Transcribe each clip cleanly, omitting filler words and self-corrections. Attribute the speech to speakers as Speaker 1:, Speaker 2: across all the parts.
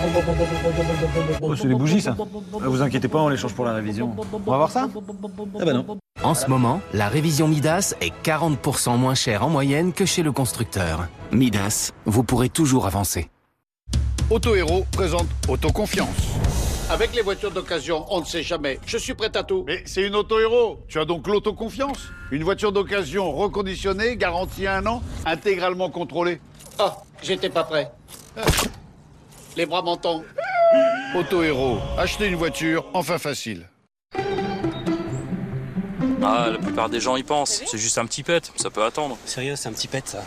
Speaker 1: Oh, c'est des bougies, ça. Vous inquiétez pas, on les change pour la révision. On va voir ça? Ah bah non.
Speaker 2: En ce moment, la révision Midas est 40% moins chère en moyenne que chez le constructeur. Midas, vous pourrez toujours avancer.
Speaker 3: Auto Héros présente Autoconfiance. Avec les voitures d'occasion, on ne sait jamais. Je suis prêt à tout. Mais c'est une Auto Héros. Tu as donc l'autoconfiance. Une voiture d'occasion reconditionnée, garantie 1 an, intégralement contrôlée. Oh, j'étais pas prêt. Les bras m'en tombent. Auto Héros. Acheter une voiture, enfin facile.
Speaker 4: Ah, la plupart des gens y pensent. C'est juste un petit pet, ça peut attendre.
Speaker 5: Sérieux, c'est un petit pet, ça.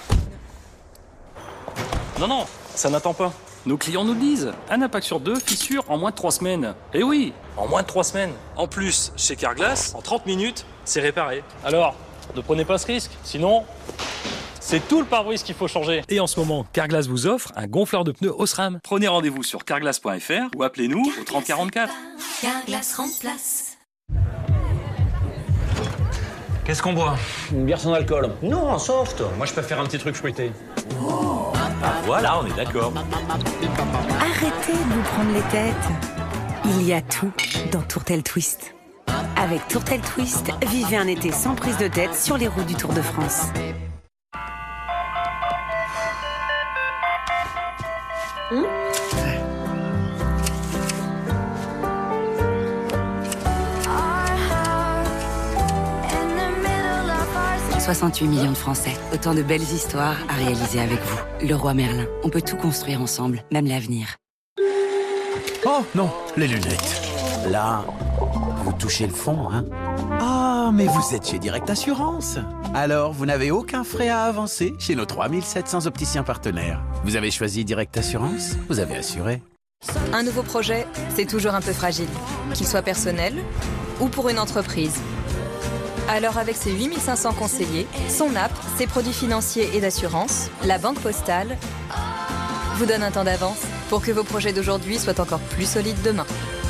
Speaker 4: Non, ça n'attend pas. Nos clients nous le disent. Un impact sur 2, fissure en moins de 3 semaines. Eh oui, en moins de 3 semaines. En plus, chez Carglass, en 30 minutes, c'est réparé. Alors, ne prenez pas ce risque, sinon... C'est tout le pare-brise qu'il faut changer. Et en ce moment, Carglass vous offre un gonfleur de pneus Osram. Prenez rendez-vous sur carglass.fr ou appelez-nous au 3044.
Speaker 6: Carglass remplace.
Speaker 1: Qu'est-ce qu'on boit?
Speaker 5: Une bière sans alcool. Non, en soft. Moi, je préfère un petit truc fruité. Voilà, on est d'accord.
Speaker 7: Arrêtez de vous prendre les têtes. Il y a tout dans Tourtel Twist. Avec Tourtel Twist, vivez un été sans prise de tête sur les routes du Tour de France.
Speaker 6: Mmh.
Speaker 7: 68 millions de Français. Autant de belles histoires à réaliser avec vous. Le Roi Merlin. On peut tout construire ensemble, même l'avenir.
Speaker 8: Oh non, les lunettes. Là, vous touchez le fond, hein? Ah, mais vous êtes chez Direct Assurance. Alors, vous n'avez aucun frais à avancer chez nos 3700 opticiens partenaires. Vous avez choisi Direct Assurance, vous avez assuré.
Speaker 9: Un nouveau projet, c'est toujours un peu fragile. Qu'il soit personnel ou pour une entreprise. Alors avec ses 8500 conseillers, son app, ses produits financiers et d'assurance, la Banque Postale vous donne un temps d'avance pour que vos projets d'aujourd'hui soient encore plus solides demain.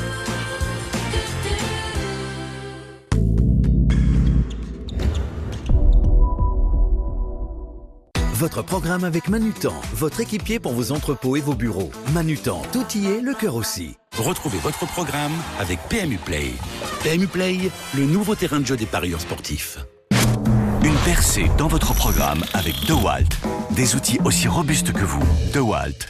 Speaker 10: Votre programme avec Manutan, votre équipier pour vos entrepôts et vos bureaux. Manutan, tout y est, le cœur aussi.
Speaker 11: Retrouvez votre programme avec PMU Play. PMU Play, le nouveau terrain de jeu des parieurs sportifs. Une percée dans votre programme avec DeWalt. Des outils aussi robustes que vous. DeWalt.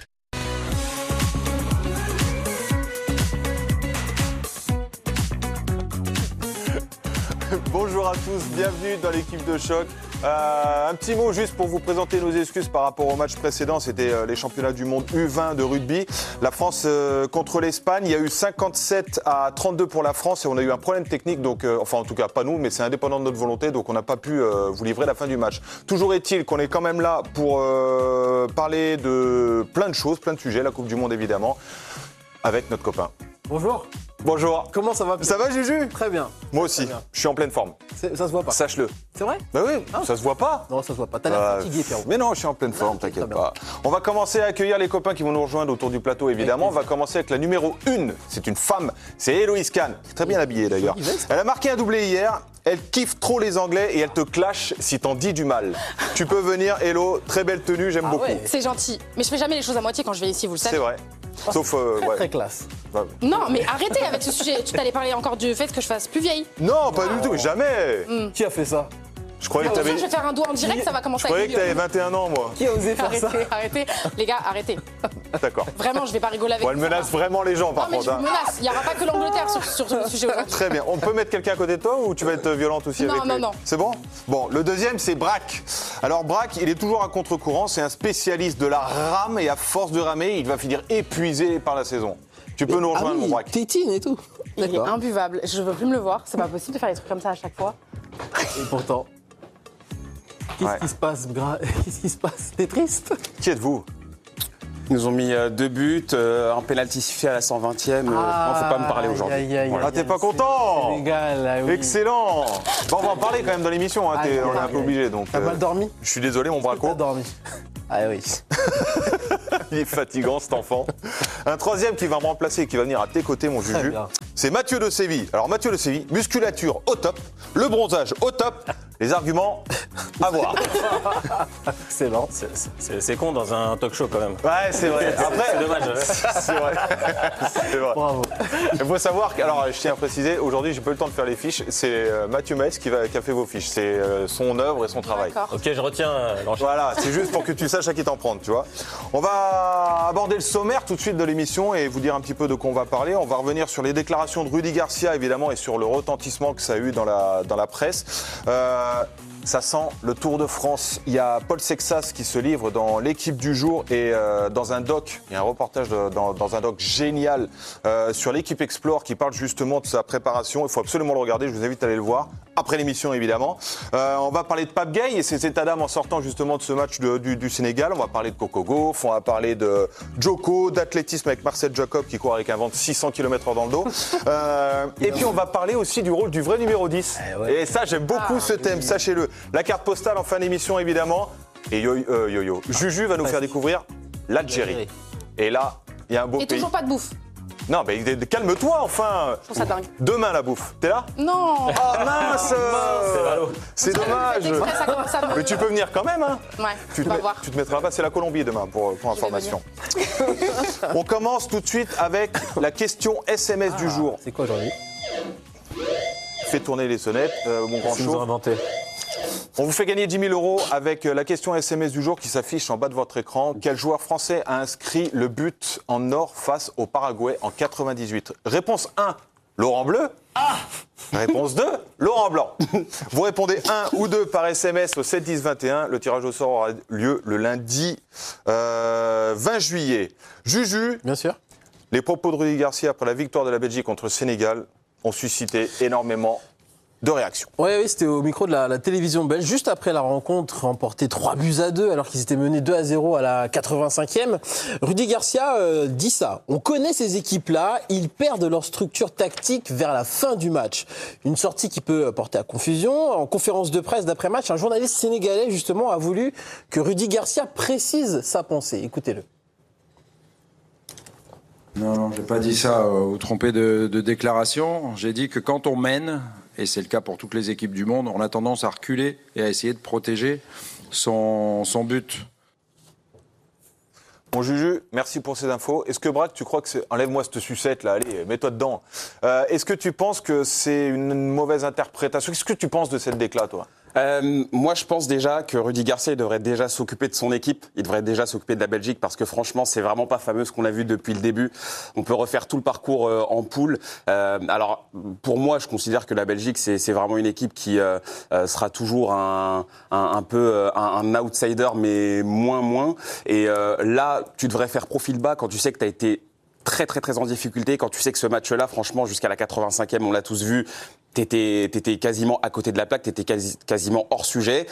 Speaker 12: Bonjour à tous, bienvenue dans l'équipe de choc. Un petit mot juste pour vous présenter nos excuses par rapport au match précédent, c'était les championnats du monde U20 de rugby. La France contre l'Espagne, il y a eu 57-32 pour la France et on a eu un problème technique, donc, enfin en tout cas pas nous, mais c'est indépendant de notre volonté, donc on n'a pas pu vous livrer la fin du match. Toujours est-il qu'on est quand même là pour parler de plein de choses, plein de sujets, la Coupe du Monde évidemment, avec notre copain.
Speaker 13: Bonjour.
Speaker 12: Bonjour.
Speaker 13: Comment ça va?
Speaker 12: Ça va, Juju?
Speaker 13: Très bien.
Speaker 12: Moi aussi, je suis en pleine forme.
Speaker 13: Ça se voit pas.
Speaker 12: Sache-le.
Speaker 13: C'est vrai?
Speaker 12: Bah oui, ça se voit pas.
Speaker 13: Non, ça se voit pas. T'as l'air fatigué, Pierrot.
Speaker 12: Mais non, je suis en pleine forme, t'inquiète pas. On va commencer à accueillir les copains qui vont nous rejoindre autour du plateau, évidemment. On va commencer avec la numéro 1. C'est une femme, c'est Héloïse Kahn. Très bien habillée d'ailleurs. Elle a marqué un doublé hier. Elle kiffe trop les Anglais et elle te clash si t'en dis du mal. Tu peux venir, Hélo, très belle tenue, j'aime beaucoup.
Speaker 14: Ouais. C'est gentil. Mais je fais jamais les choses à moitié quand je vais ici, vous le savez.
Speaker 12: C'est vrai. Sauf
Speaker 13: très classe.
Speaker 14: Non, mais arrêtez avec ce sujet. Tu t'allais parler encore du fait que je fasse plus vieille.
Speaker 12: Non, pas du tout, jamais.
Speaker 13: Qui a fait ça?
Speaker 12: Je croyais que t'avais...
Speaker 14: Je vais faire un doigt en direct, ça va commencer
Speaker 12: à
Speaker 14: avec
Speaker 12: Je croyais que t'avais 21 ans, moi.
Speaker 13: Qui a osé faire ça?
Speaker 14: Arrêtez. Les gars, arrêtez.
Speaker 12: D'accord.
Speaker 14: Vraiment, je vais pas rigoler avec vous.
Speaker 12: Elle menace vraiment les gens, par contre.
Speaker 14: Non, mais je vous menace. Il n'y aura pas que l'Angleterre sur ce sujet aujourd'hui.
Speaker 12: Très bien. On peut mettre quelqu'un à côté de toi ou tu vas être violente aussi avec lui?
Speaker 14: Non.
Speaker 12: C'est bon? Bon, le deuxième, c'est Braque. Alors, Braque, il est toujours à contre-courant. C'est un spécialiste de la rame et à force de ramer, il va finir épuisé par la saison. Tu peux nous rejoindre, mon Braque.
Speaker 13: Tétine et tout.
Speaker 14: Il est imbuvable. Je veux plus me le voir. C'est pas possible de faire des trucs comme ça à chaque fois.
Speaker 13: Et pourtant... Qu'est-ce qui se passe, Qu'est-ce qui se passe? T'es triste?
Speaker 12: Qui êtes-vous?
Speaker 15: Ils nous ont mis 2 buts, un pénalty sifflé à la 120e. Faut pas me parler aujourd'hui.
Speaker 12: Ah, t'es pas content?
Speaker 13: Sénégal, oui.
Speaker 12: Excellent. Bon, on va en parler quand même dans l'émission. Hein. On est un peu obligé.
Speaker 13: T'as mal dormi?
Speaker 12: Je suis désolé, mon Braco.
Speaker 13: T'as dormi? Ah oui.
Speaker 12: Il est fatigant, cet enfant. Un troisième qui va me remplacer, qui va venir à tes côtés, mon Juju. C'est Mathieu de Séville. Alors, Mathieu de Séville, musculature au top, le bronzage au top, Les arguments, à voir.
Speaker 5: C'est bon, c'est con dans un talk show quand même.
Speaker 12: Ouais, c'est vrai. Après,
Speaker 5: c'est dommage.
Speaker 12: C'est vrai. C'est vrai.
Speaker 13: Bravo.
Speaker 12: Il faut savoir que, alors je tiens à préciser, aujourd'hui j'ai pas eu le temps de faire les fiches, c'est Mathieu Maes qui a fait vos fiches, c'est son œuvre et son travail.
Speaker 5: Ok, je retiens l'enchaînement.
Speaker 12: Voilà, c'est juste pour que tu saches à qui t'en prendre, tu vois. On va aborder le sommaire tout de suite de l'émission et vous dire un petit peu de quoi on va parler. On va revenir sur les déclarations de Rudy Garcia évidemment et sur le retentissement que ça a eu dans la presse. Ça sent le Tour de France. Il y a Paul Sexas qui se livre dans l'équipe du jour et dans un doc, il y a un reportage dans un doc génial sur l'équipe Explore qui parle justement de sa préparation. Il faut absolument le regarder, je vous invite à aller le voir. Après l'émission évidemment. On va parler de Pape Gueye et ses états d'âme en sortant justement de ce match du Sénégal. On va parler de Coco Gauff, on va parler de Joko, d'athlétisme avec Marcel Jacob qui court avec un vent de 600 km/h dans le dos. Et puis on va parler aussi du rôle du vrai numéro 10. Et ça j'aime beaucoup ce thème, sachez-le. La carte postale en fin d'émission évidemment. Et Juju va nous faire découvrir l'Algérie. Et là, il y a un beau pays.
Speaker 14: Et toujours pas de bouffe.
Speaker 12: Non, mais calme-toi enfin.
Speaker 14: Je trouve ça dingue.
Speaker 12: Demain la bouffe. T'es là?
Speaker 14: Non.
Speaker 12: Oh mince. C'est dommage. Mais tu peux venir quand même, hein.
Speaker 14: Ouais,
Speaker 12: tu te mettras pas, c'est la Colombie demain pour information. On commence tout de suite avec la question SMS du jour.
Speaker 13: C'est quoi aujourd'hui?
Speaker 12: Fais tourner les sonnettes, mon grand show. On vous fait gagner 10 000 € avec la question SMS du jour qui s'affiche en bas de votre écran. Quel joueur français a inscrit le but en or face au Paraguay en 98? Réponse 1, Laurent Bleu. Réponse 2, Laurent Blanc. Vous répondez 1 ou 2 par SMS au 7 10 21. Le tirage au sort aura lieu le lundi 20 juillet. Juju.
Speaker 13: Bien sûr.
Speaker 12: Les propos de Rudy Garcia après la victoire de la Belgique contre le Sénégal ont suscité énormément de réactions.
Speaker 13: Oui, c'était au micro de la télévision belge, juste après la rencontre remportée 3-2 alors qu'ils étaient menés 2-0 à la 85e. Rudy Garcia dit ça. On connaît ces équipes-là, ils perdent leur structure tactique vers la fin du match. Une sortie qui peut porter à confusion. En conférence de presse d'après-match, un journaliste sénégalais justement a voulu que Rudy Garcia précise sa pensée. Écoutez-le.
Speaker 16: Non, j'ai pas dit ça ou trompé de déclaration. J'ai dit que quand on mène, et c'est le cas pour toutes les équipes du monde, on a tendance à reculer et à essayer de protéger son but.
Speaker 12: Bon Juju, merci pour ces infos. Est-ce que Braque, tu crois que c'est... Enlève-moi cette sucette là, allez, mets-toi dedans. Est-ce que tu penses que c'est une mauvaise interprétation? Qu'est-ce que tu penses de cette déclat, toi?
Speaker 15: Moi, je pense déjà que Rudy Garcia devrait déjà s'occuper de son équipe. Il devrait déjà s'occuper de la Belgique parce que franchement, c'est vraiment pas fameux ce qu'on a vu depuis le début. On peut refaire tout le parcours en poule. Alors, pour moi, je considère que la Belgique, c'est vraiment une équipe qui sera toujours un peu un outsider, mais moins. Et là, tu devrais faire profil bas quand tu sais que tu as été très en difficulté, quand tu sais que ce match-là, franchement, jusqu'à la 85e, on l'a tous vu, t'étais quasiment à côté de la plaque, t'étais quasiment hors sujet.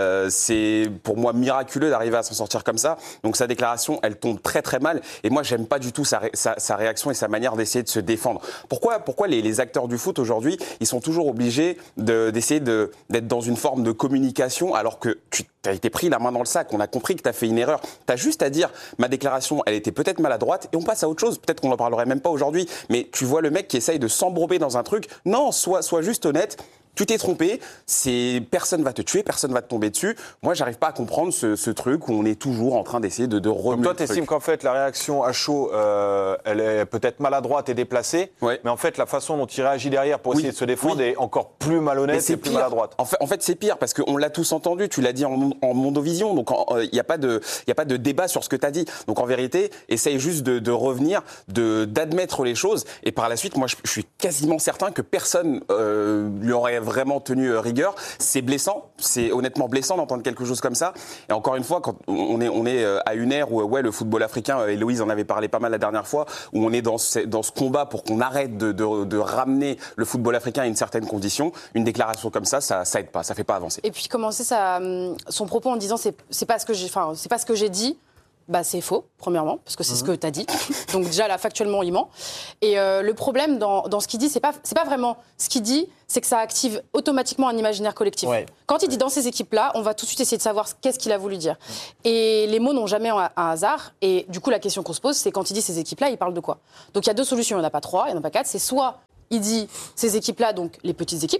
Speaker 15: C'est pour moi miraculeux d'arriver à s'en sortir comme ça. Donc sa déclaration, elle tombe très mal. Et moi, j'aime pas du tout sa réaction et sa manière d'essayer de se défendre. Pourquoi les acteurs du foot aujourd'hui, ils sont toujours obligés d'essayer d'être dans une forme de communication alors que tu as été pris la main dans le sac. On a compris que tu as fait une erreur. Tu as juste à dire ma déclaration, elle était peut-être maladroite et on passe à autre chose. Peut-être qu'on n'en parlerait même pas aujourd'hui. Mais tu vois le mec qui essaye de s'embourber dans un truc. Non, sois juste honnête. Tu t'es trompé, personne va te tuer, personne va te tomber dessus. Moi, j'arrive pas à comprendre ce truc où on est toujours en train d'essayer de remuer.
Speaker 12: Donc toi, tu estimes qu'en fait, la réaction à chaud, elle est peut-être maladroite et déplacée, mais en fait, la façon dont il réagit derrière pour essayer de se défendre est encore plus malhonnête et plus maladroite.
Speaker 15: En fait, c'est pire parce qu'on l'a tous entendu. Tu l'as dit en Mondovision, donc il n'y a pas de débat sur ce que tu as dit. Donc en vérité, essaye juste de revenir, d'admettre les choses. Et par la suite, moi, je suis quasiment certain que personne lui aurait vraiment tenu rigueur. C'est blessant, c'est honnêtement blessant d'entendre quelque chose comme ça. Et encore une fois, quand on est à une ère où le football africain, Héloïse en avait parlé pas mal la dernière fois, où on est dans ce combat pour qu'on arrête de ramener le football africain à une certaine condition, une déclaration comme ça aide pas, ça fait pas avancer.
Speaker 14: Et puis commencer son propos en disant c'est pas ce que j'ai dit. Bah, c'est faux, premièrement, parce que c'est ce que tu as dit. Donc déjà, là, factuellement, il ment. Et le problème dans ce qu'il dit, c'est pas vraiment ce qu'il dit, c'est que ça active automatiquement un imaginaire collectif. Ouais. Quand il dit dans ces équipes-là, on va tout de suite essayer de savoir qu'est-ce qu'il a voulu dire. Et les mots n'ont jamais un hasard. Et du coup, la question qu'on se pose, c'est quand il dit ces équipes-là, il parle de quoi? Donc il y a deux solutions, il n'y en a pas trois, il n'y en a pas quatre. C'est soit il dit ces équipes-là, donc les petites équipes,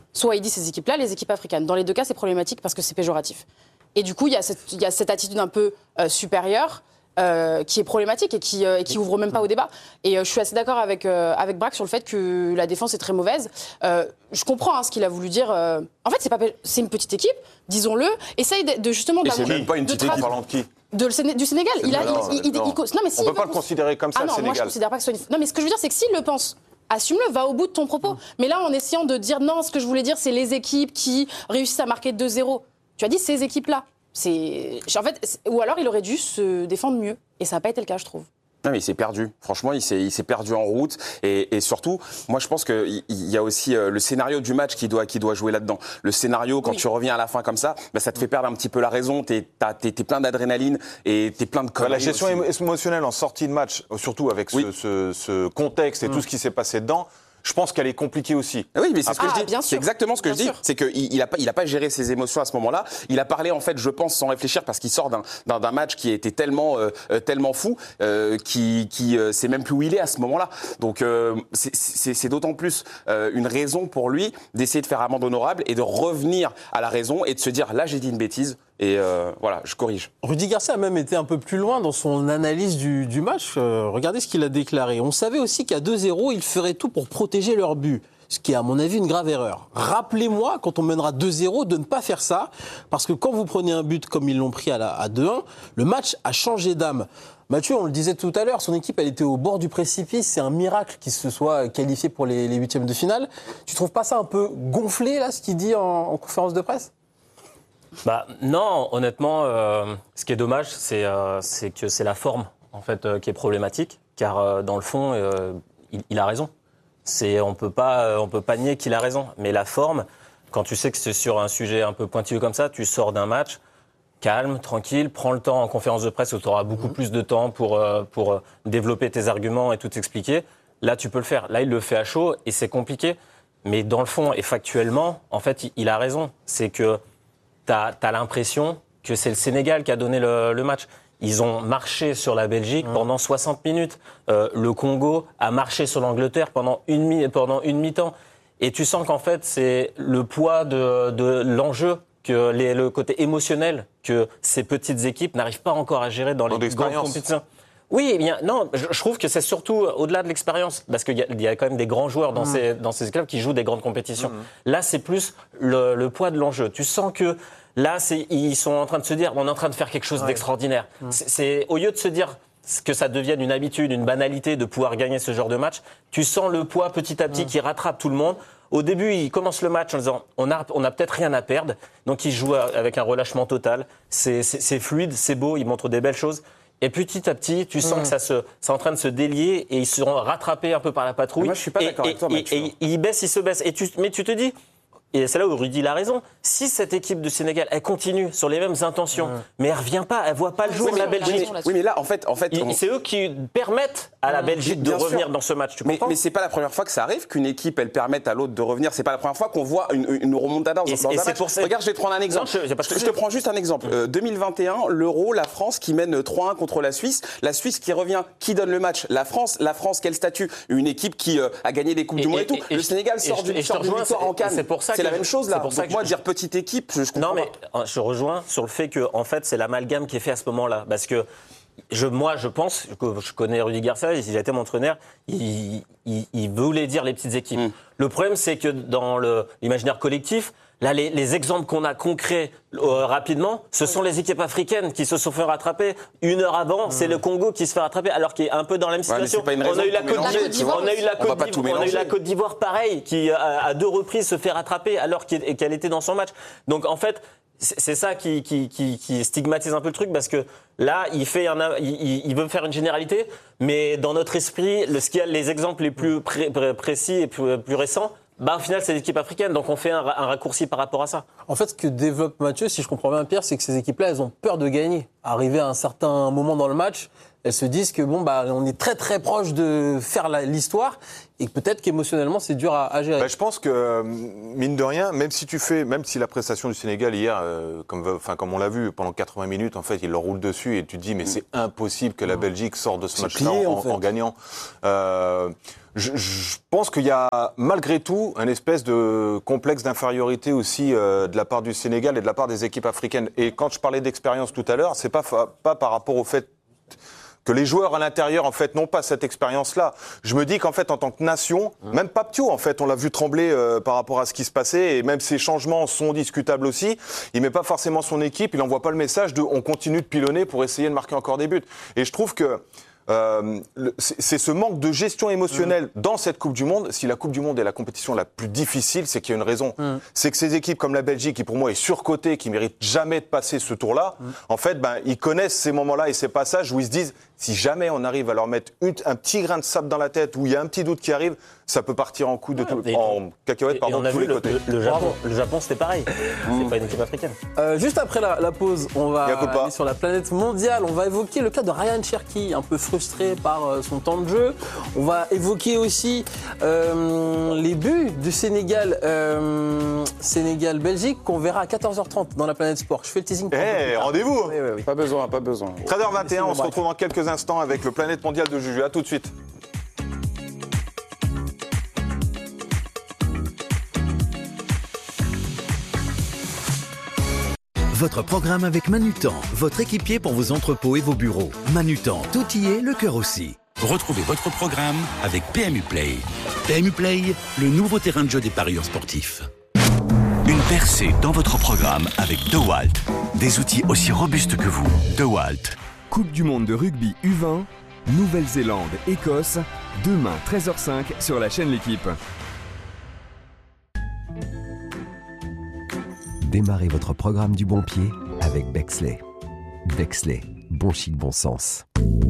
Speaker 14: soit il dit ces équipes-là, les équipes africaines. Dans les deux cas, c'est problématique parce que c'est péjoratif. Et du coup, il y a cette attitude un peu supérieure qui est problématique et qui ouvre même pas au débat. Et je suis assez d'accord avec Braque sur le fait que la défense est très mauvaise. Je comprends ce qu'il a voulu dire. En fait, c'est une petite équipe, disons-le. Essaye de justement...
Speaker 12: Et c'est même pas une petite équipe, parlant de qui ?
Speaker 14: Du Sénégal.
Speaker 12: Non, mais si on ne peut pas le considérer comme ça, le Sénégal.
Speaker 14: Moi, je ne considère pas que ce soit une... Non, mais ce que je veux dire, c'est que s'il le pense... Assume-le, va au bout de ton propos. Mais là, en essayant de dire non, ce que je voulais dire, c'est les équipes qui réussissent à marquer 2-0. Tu as dit ces équipes-là. En fait, ou alors il aurait dû se défendre mieux. Et ça n'a pas été le cas, je trouve.
Speaker 15: Non, mais il s'est perdu. Franchement, il s'est perdu en route. Et surtout, moi, je pense qu'il y a aussi le scénario du match qui doit jouer là-dedans. Le scénario, quand tu reviens à la fin comme ça, ça te fait perdre un petit peu la raison. T'es plein d'adrénaline et t'es plein de conneries.
Speaker 12: La gestion émotionnelle en sortie de match, surtout avec ce contexte et tout ce qui s'est passé dedans, je pense qu'elle est compliquée aussi.
Speaker 15: Oui, mais c'est ce que je dis.
Speaker 14: Bien sûr.
Speaker 15: C'est exactement ce que je dis. C'est qu'il a pas géré ses émotions à ce moment-là. Il a parlé, en fait, je pense, sans réfléchir, parce qu'il sort d'un match qui était tellement fou, qui sait même plus où il est à ce moment-là. Donc, c'est d'autant plus une raison pour lui d'essayer de faire amende honorable et de revenir à la raison et de se dire, là, j'ai dit une bêtise. Et voilà, je corrige.
Speaker 13: Rudy Garcia a même été un peu plus loin dans son analyse du match. Regardez ce qu'il a déclaré. On savait aussi qu'à 2-0, ils feraient tout pour protéger leur but. Ce qui est, à mon avis, une grave erreur. Rappelez-moi, quand on mènera 2-0, de ne pas faire ça. Parce que quand vous prenez un but comme ils l'ont pris à 2-1, le match a changé d'âme. Mathieu, on le disait tout à l'heure, son équipe, elle était au bord du précipice. C'est un miracle qu'il se soit qualifié pour les huitièmes de finale. Tu trouves pas ça un peu gonflé, là, ce qu'il dit en conférence de presse ?
Speaker 5: Non, honnêtement, ce qui est dommage, c'est que c'est la forme en fait qui est problématique, car dans le fond, il a raison. On peut pas nier qu'il a raison, mais la forme, quand tu sais que c'est sur un sujet un peu pointilleux comme ça, tu sors d'un match calme, tranquille, prends le temps en conférence de presse où tu auras beaucoup plus de temps pour développer tes arguments et tout expliquer. Là, tu peux le faire. Là, il le fait à chaud et c'est compliqué. Mais dans le fond et factuellement, en fait, il a raison. C'est que t'as l'impression que c'est le Sénégal qui a donné le match. Ils ont marché sur la Belgique pendant 60 minutes. Le Congo a marché sur l'Angleterre pendant une mi-temps. Et tu sens qu'en fait, c'est le poids de l'enjeu, le côté émotionnel que ces petites équipes n'arrivent pas encore à gérer dans les grandes compétitions. Oui, bien, non, je trouve que c'est surtout au-delà de l'expérience, parce qu'il y a quand même des grands joueurs dans ces clubs qui jouent des grandes compétitions. Là, c'est plus le poids de l'enjeu. Tu sens que là, ils sont en train de se dire, on est en train de faire quelque chose d'extraordinaire. C'est au lieu de se dire que ça devienne une habitude, une banalité de pouvoir gagner ce genre de match, tu sens le poids petit à petit qui rattrape tout le monde. Au début, ils commencent le match en disant on a peut-être rien à perdre, donc ils jouent avec un relâchement total. C'est fluide, c'est beau, ils montrent des belles choses. Et petit à petit, tu sens que c'est en train de se délier et ils seront rattrapés un peu par la patrouille.
Speaker 15: Moi, je suis pas d'accord avec toi, Mathieu.
Speaker 5: Et ils baissent, ils se baissent. Mais tu te dis, et c'est là où Rudy a raison, si cette équipe du Sénégal, elle continue sur les mêmes intentions, mais elle revient pas, elle voit pas le jour de la Belgique.
Speaker 15: Oui, mais là, en fait,
Speaker 5: c'est eux qui permettent à la Belgique de revenir dans ce match. Tu comprends ?
Speaker 15: Mais c'est pas la première fois que ça arrive qu'une équipe, elle permette à l'autre de revenir. C'est pas la première fois qu'on voit une remontada dans un match. Regarde, je vais te prendre un exemple. Je te prends juste un exemple. 2021, l'Euro, la France qui mène 3-1 contre la Suisse. La Suisse qui revient, qui donne le match ? La France, quel statut ? Une équipe qui a gagné des Coupes du Monde et tout. Le Sénégal sort d'une victoire en Cannes. C'est la même chose là. Donc moi, dire petite équipe, je comprends.
Speaker 5: Non, mais je rejoins sur le fait que, en fait, c'est l'amalgame qui est fait à ce moment-là. Parce que moi, je pense que je connais Rudy Garcia, il a été mon entraîneur, il voulait dire les petites équipes. Le problème, c'est que dans l'imaginaire collectif, là, les exemples qu'on a concrets rapidement, ce sont les équipes africaines qui se sont fait rattraper. Une heure avant, c'est le Congo qui se fait rattraper, alors qu'il est un peu dans la même situation.
Speaker 15: On a eu
Speaker 5: la Côte d'Ivoire, pareil, qui à 2 reprises se fait rattraper alors qu'elle était dans son match. Donc en fait, c'est ça qui stigmatise un peu le truc, parce que là, il veut faire une généralité, mais dans notre esprit, les exemples les plus précis et plus récents, au final, c'est l'équipe africaine, donc on fait un raccourci par rapport à ça.
Speaker 13: En fait, ce que développe Mathieu, si je comprends bien, Pierre, c'est que ces équipes-là, elles ont peur de gagner. Arrivé à un certain moment dans le match, elles se disent que on est très très proche de faire l'histoire et que peut-être qu'émotionnellement c'est dur à gérer.
Speaker 12: Je pense que mine de rien, même si la prestation du Sénégal hier, comme on l'a vu pendant 80 minutes, en fait, il leur roule dessus et tu te dis mais c'est impossible que la Belgique sorte de ce match-là en gagnant. Je pense qu'il y a malgré tout un espèce de complexe d'infériorité aussi de la part du Sénégal et de la part des équipes africaines. Et quand je parlais d'expérience tout à l'heure, c'est pas par rapport au fait que les joueurs à l'intérieur, en fait, n'ont pas cette expérience-là. Je me dis qu'en fait, en tant que nation, même Papthio, en fait, on l'a vu trembler par rapport à ce qui se passait, et même ses changements sont discutables aussi. Il met pas forcément son équipe, il envoie pas le message de on continue de pilonner pour essayer de marquer encore des buts. Et je trouve que c'est ce manque de gestion émotionnelle dans cette Coupe du Monde. Si la Coupe du Monde est la compétition la plus difficile, c'est qu'il y a une raison. C'est que ces équipes comme la Belgique, qui pour moi est surcotée, qui mérite jamais de passer ce tour-là, en fait, ils connaissent ces moments-là et ces passages où ils se disent, si jamais on arrive à leur mettre un petit grain de sable dans la tête, où il y a un petit doute qui arrive, ça peut partir en coup en cacahuète de tous les côtés.
Speaker 5: Le Japon, c'était pareil. C'est pas une équipe africaine.
Speaker 13: Juste après la pause, on va aller sur la planète mondiale. On va évoquer le cas de Ryan Cherki, un peu frustré par son temps de jeu. On va évoquer aussi les buts du Sénégal-Belgique qu'on verra à 14h30 dans la planète sport. Je fais le teasing.
Speaker 12: Rendez-vous.
Speaker 13: Oui.
Speaker 16: Pas besoin.
Speaker 12: 13h21, on se retrouve dans quelques instants avec le Planète Mondial de Juju. À tout de suite.
Speaker 10: Votre programme avec Manutan, votre équipier pour vos entrepôts et vos bureaux. Manutan, tout y est, le cœur aussi.
Speaker 11: Retrouvez votre programme avec PMU Play. PMU Play, le nouveau terrain de jeu des parieurs sportifs. Une percée dans votre programme avec DeWalt. Des outils aussi robustes que vous. DeWalt.
Speaker 17: Coupe du monde de rugby U20, Nouvelle-Zélande, Écosse, demain 13h05 sur la chaîne L'Équipe. Démarrez votre programme du bon pied avec Bexley. Bexley, bon chic, bon sens.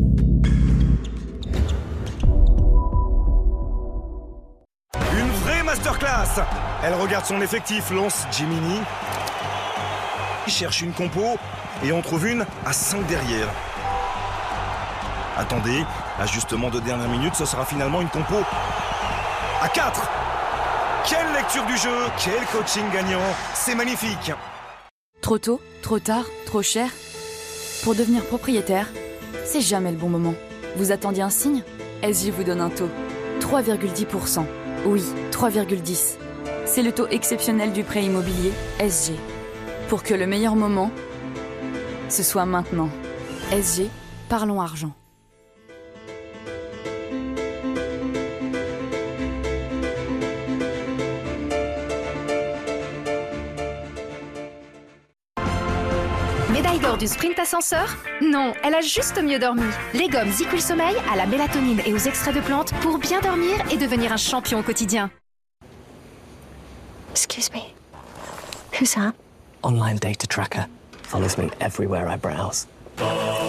Speaker 18: Une vraie masterclass. Elle regarde son effectif, lance Jiminy. Il cherche une compo et on trouve une à 5 derrière. Attendez, ajustement de dernière minute, ce sera finalement une compo à 4. Quelle lecture du jeu, quel coaching gagnant, c'est magnifique.
Speaker 19: Trop tôt, trop tard, trop cher. Pour devenir propriétaire, c'est jamais le bon moment. Vous attendiez un signe ? SG vous donne un taux. 3,10%. Oui, 3,10. C'est le taux exceptionnel du prêt immobilier SG. Pour que le meilleur moment, ce soit maintenant. SG, parlons argent.
Speaker 20: Médaille d'or du sprint ascenseur ? Non, elle a juste mieux dormi. Les gommes Zicool Sommeil à la mélatonine et aux extraits de plantes pour bien dormir et devenir un champion au quotidien.
Speaker 21: Excuse me. Who's that?
Speaker 22: Online data tracker. Follows me everywhere I browse.